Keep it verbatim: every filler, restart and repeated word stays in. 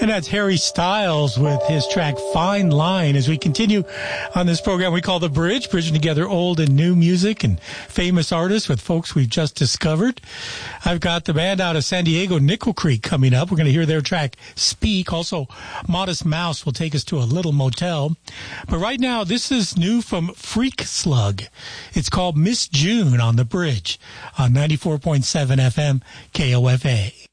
And that's Harry Styles with his track Fine Line. As we continue on this program we call The Bridge, bridging together old and new music and famous artists with folks we've just discovered. I've got the band out of San Diego, Nickel Creek, coming up. We're going to hear their track Speak. Also, Modest Mouse will take us to a little motel. But right now, this is new from Freak Slug. It's called Miss June on The Bridge on ninety-four point seven F M K O F A.